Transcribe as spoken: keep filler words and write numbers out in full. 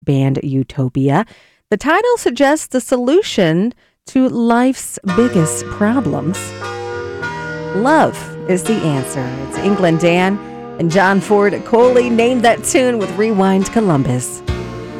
band Utopia. The title suggests the solution to life's biggest problems. Love is the answer. It's England Dan and John Ford Coley named that tune with Rewind Columbus.